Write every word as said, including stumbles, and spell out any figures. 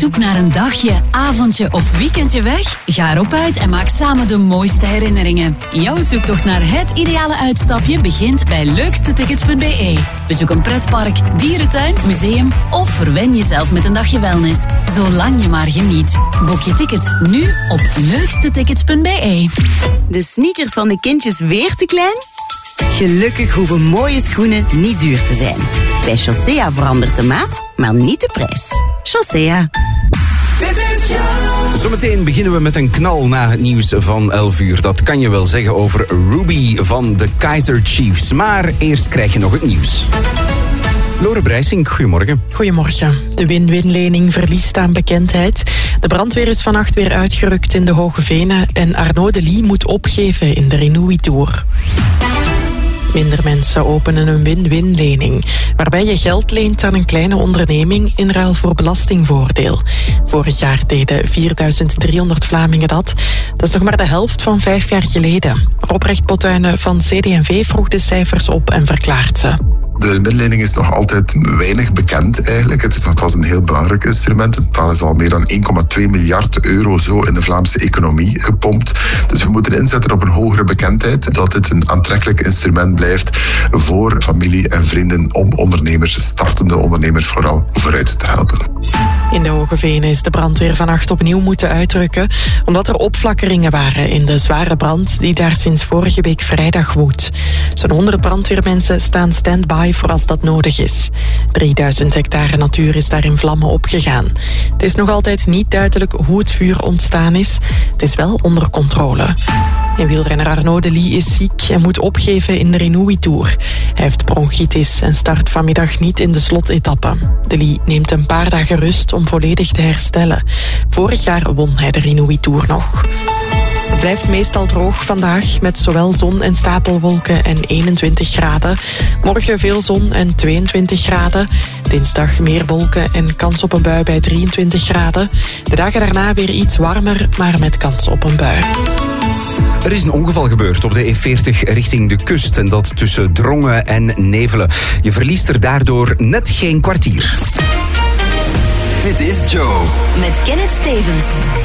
zoek naar een dagje, avondje of weekendje weg? Ga erop uit en maak samen de mooiste herinneringen. Jouw zoektocht naar het ideale uitstapje begint bij leukste tickets punt b e. Bezoek een pretpark, dierentuin, museum of verwen jezelf met een dagje wellness. Zolang je maar geniet. Boek je tickets nu op leukste tickets punt b e. De sneakers van de kindjes weer te klein? Gelukkig hoeven mooie schoenen niet duur te zijn. Bij Chaussea verandert de maat, maar niet de prijs. Chaussea. Zometeen beginnen we met een knal na het nieuws van elf uur. Dat kan je wel zeggen over Ruby van de Kaizer Chiefs. Maar eerst krijg je nog het nieuws. Lore Brijsink, goedemorgen. Goedemorgen. De win-win-lening verliest aan bekendheid. De brandweer is vannacht weer uitgerukt in de Hoge Venen en Arnaud de Lie moet opgeven in de Renewi Tour. Minder mensen openen een win-win-lening, waarbij je geld leent aan een kleine onderneming in ruil voor belastingvoordeel. Vorig jaar deden vierduizend driehonderd Vlamingen dat. Dat is nog maar de helft van vijf jaar geleden. Robrecht Potuinen van C D en V vroeg de cijfers op en verklaart ze. De win-win-lening is nog altijd weinig bekend eigenlijk. Het is nogthans een heel belangrijk instrument. Het totaal is al meer dan één komma twee miljard euro zo in de Vlaamse economie gepompt. Dus we moeten inzetten op een hogere bekendheid. Dat dit een aantrekkelijk instrument blijft voor familie en vrienden om ondernemers, startende ondernemers vooral, vooruit te helpen. In de Hoge Venen is de brandweer vannacht opnieuw moeten uitrukken, omdat er opflakkeringen waren in de zware brand die daar sinds vorige week vrijdag woedt. Zo'n honderd brandweermensen staan stand-by voor als dat nodig is. drieduizend hectare natuur is daar in vlammen opgegaan. Het is nog altijd niet duidelijk hoe het vuur ontstaan is. Het is wel onder controle. En wielrenner Arnaud de Lie is ziek en moet opgeven in de Renewi Tour. Hij heeft bronchitis en start vanmiddag niet in de slotetappe. De Lie neemt een paar dagen rust om volledig te herstellen. Vorig jaar won hij de Renewi Tour nog. Het blijft meestal droog vandaag met zowel zon en stapelwolken en eenentwintig graden. Morgen veel zon en tweeëntwintig graden. Dinsdag meer wolken en kans op een bui bij drieëntwintig graden. De dagen daarna weer iets warmer, maar met kans op een bui. Er is een ongeval gebeurd op de E veertig richting de kust. En dat tussen Drongen en Nevelen. Je verliest er daardoor net geen kwartier. Dit is Joe. Met Kenneth Stevens.